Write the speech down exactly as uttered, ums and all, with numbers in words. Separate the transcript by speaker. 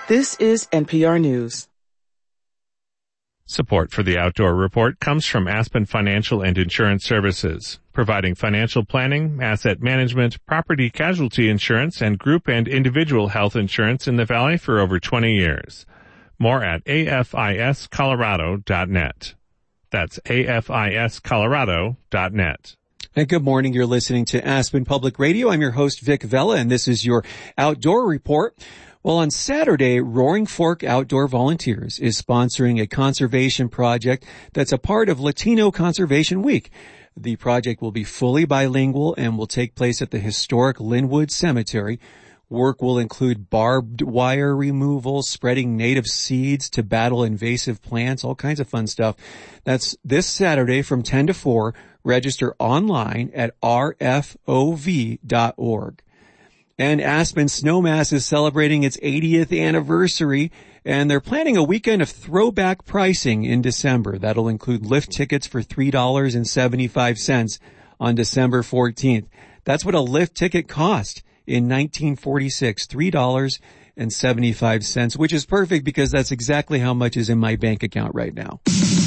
Speaker 1: This is N P R News.
Speaker 2: Support for the Outdoor Report comes from Aspen Financial and Insurance Services, providing financial planning, asset management, property casualty insurance, and group and individual health insurance in the Valley for over twenty years. More at A F I S Colorado dot net. That's A F I S Colorado dot net.
Speaker 3: And good morning. You're listening to Aspen Public Radio. I'm your host, Vic Vela, and this is your Outdoor Report. Well, on Saturday, Roaring Fork Outdoor Volunteers is sponsoring a conservation project that's a part of Latino Conservation Week. The project will be fully bilingual and will take place at the historic Linwood Cemetery. Work will include barbed wire removal, spreading native seeds to battle invasive plants, all kinds of fun stuff. That's this Saturday from ten to four. Register online at R F O V dot org. And Aspen Snowmass is celebrating its eightieth anniversary, and they're planning a weekend of throwback pricing in December. That'll include lift tickets for three dollars and seventy-five cents on December fourteenth. That's what a lift ticket cost in nineteen forty-six, three dollars and seventy-five cents, which is perfect because that's exactly how much is in my bank account right now.